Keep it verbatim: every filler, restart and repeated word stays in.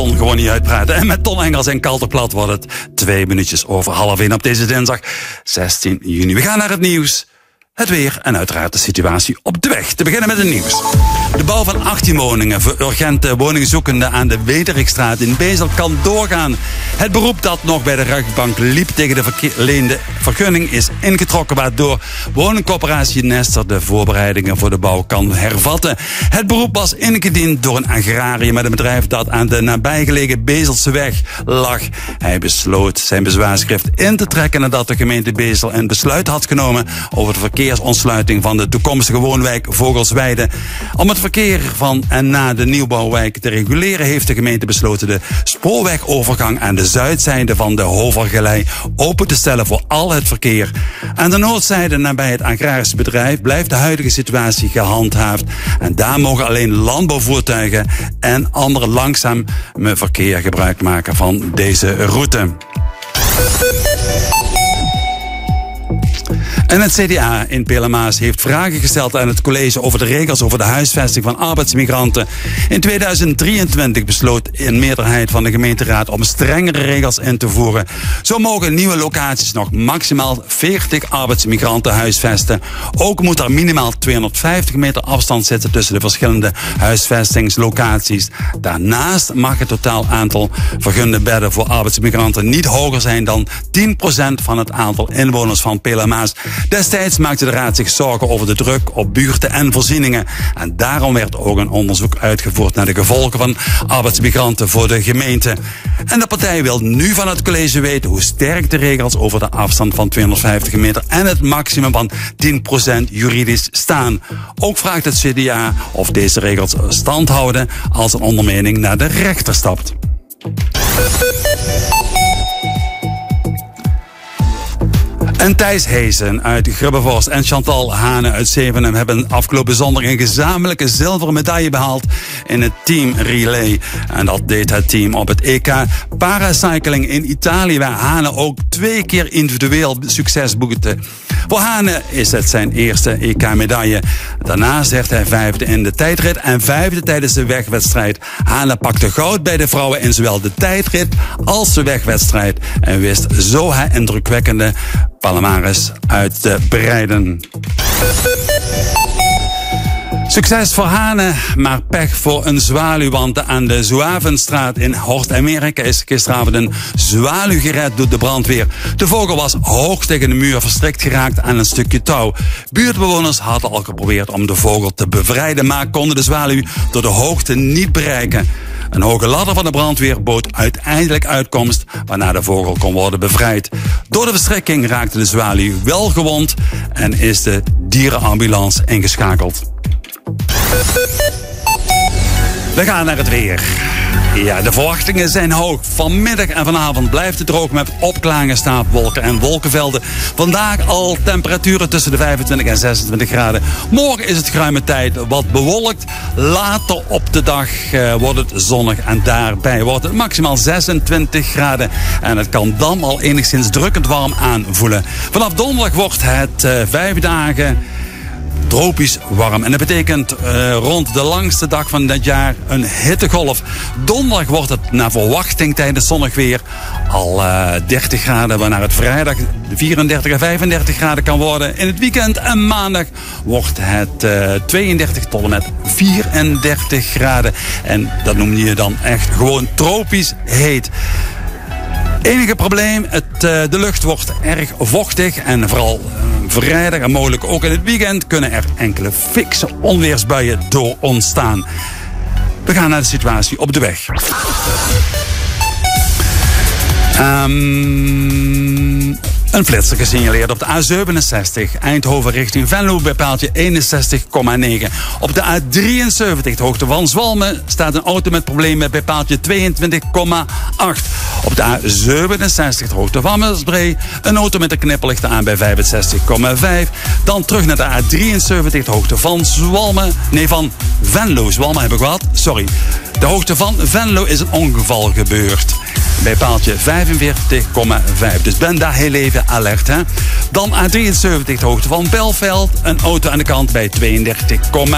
Ton gewoon niet uitpraten. En met Ton Engels en Kalterplat wordt het twee minuutjes over half één op deze dinsdag zestien juni. We gaan naar het nieuws, het weer en uiteraard de situatie op de weg. Te beginnen met het nieuws. De bouw van achttien woningen voor urgente woningzoekenden aan de Wederikstraat in Bezel kan doorgaan. Het beroep dat nog bij de rechtbank liep tegen de verleende vergunning is ingetrokken, waardoor woningcorporatie Nester de voorbereidingen voor de bouw kan hervatten. Het beroep was ingediend door een agrariër met een bedrijf dat aan de nabijgelegen Bezelseweg lag. Hij besloot zijn bezwaarschrift in te trekken nadat de gemeente Bezel een besluit had genomen over de verkeersontsluiting van de toekomstige woonwijk Vogelsweide. Om het verkeer van en na de nieuwbouwwijk te reguleren heeft de gemeente besloten de spoorwegovergang aan de zuidzijde van de Hovergelei open te stellen voor al het verkeer. Aan de noordzijde nabij het agrarische bedrijf blijft de huidige situatie gehandhaafd en daar mogen alleen landbouwvoertuigen en andere langzaam verkeer gebruik maken van deze route. En het C D A in Pelemaas heeft vragen gesteld aan het college over de regels over de huisvesting van arbeidsmigranten. In tweeduizend drieëntwintig besloot een meerderheid van de gemeenteraad om strengere regels in te voeren. Zo mogen nieuwe locaties nog maximaal veertig arbeidsmigranten huisvesten. Ook moet er minimaal tweehonderdvijftig meter afstand zitten tussen de verschillende huisvestingslocaties. Daarnaast mag het totaal aantal vergunde bedden voor arbeidsmigranten niet hoger zijn dan tien procent van het aantal inwoners van Pelemaas. Destijds maakte de raad zich zorgen over de druk op buurten en voorzieningen. En daarom werd ook een onderzoek uitgevoerd naar de gevolgen van arbeidsmigranten voor de gemeente. En de partij wil nu van het college weten hoe sterk de regels over de afstand van tweehonderdvijftig meter en het maximum van tien procent juridisch staan. Ook vraagt het C D A of deze regels stand houden als een ondermening naar de rechter stapt. En Thijs Heesen uit Grubbevorst en Chantal Hane uit Zevenum hebben afgelopen zondag een gezamenlijke zilveren medaille behaald in het team relay. En dat deed het team op het E K Paracycling in Italië, waar Hane ook twee keer individueel succes boekte. Voor Hane is het zijn eerste E K-medaille. Daarnaast werd hij vijfde in de tijdrit en vijfde tijdens de wegwedstrijd. Hane pakte goud bij de vrouwen in zowel de tijdrit als de wegwedstrijd en wist zo haar indrukwekkende palmares uit te breiden. Succes voor Hane, maar pech voor een zwaluw, want aan de Zouavenstraat in Horst-Amerika is gisteravond een zwaluw gered door de brandweer. De vogel was hoog tegen de muur verstrikt geraakt aan een stukje touw. Buurtbewoners hadden al geprobeerd om de vogel te bevrijden, maar konden de zwaluw door de hoogte niet bereiken. Een hoge ladder van de brandweer bood uiteindelijk uitkomst, waarna de vogel kon worden bevrijd. Door de verstrikking raakte de zwaluw wel gewond en is de dierenambulance ingeschakeld. We gaan naar het weer. Ja, de verwachtingen zijn hoog. Vanmiddag en vanavond blijft het droog met opklaringen, stapelwolken en wolkenvelden. Vandaag al temperaturen tussen de vijfentwintig en zesentwintig graden. Morgen is het geruime tijd wat bewolkt. Later op de dag uh, wordt het zonnig en daarbij wordt het maximaal zesentwintig graden. En het kan dan al enigszins drukkend warm aanvoelen. Vanaf donderdag wordt het uh, vijf dagen tropisch warm. En dat betekent uh, rond de langste dag van dit jaar een hittegolf. Donderdag wordt het naar verwachting tijdens zonnig weer al uh, dertig graden, waarna het vrijdag vierendertig en vijfendertig graden kan worden. In het weekend en maandag wordt het uh, tweeëndertig tot en met vierendertig graden. En dat noem je dan echt gewoon tropisch heet. Enige probleem, het, uh, de lucht wordt erg vochtig en vooral uh, vrijdag en mogelijk ook in het weekend kunnen er enkele fikse onweersbuien door ontstaan. We gaan naar de situatie op de weg. Um, een flitser gesignaleerd op de A zevenenzestig Eindhoven richting Venlo bij paaltje eenenzestig komma negen. Op de A drieënzeventig de hoogte van Zwalmen staat een auto met problemen bij paaltje tweeëntwintig komma acht. Op de A zevenenzestig de hoogte van Meelsbree een auto met een knipperlicht aan bij vijfenzestig komma vijf. Dan terug naar de A drieënzeventig de hoogte van Zwalmen, nee van Venlo. Zwalmen heb ik gehad, sorry. De hoogte van Venlo is een ongeval gebeurd bij paaltje vijfenveertig komma vijf. Dus ben daar heel even alert. Hè? Dan A drieënzeventig de hoogte van Belveld. Een auto aan de kant bij tweeëndertig komma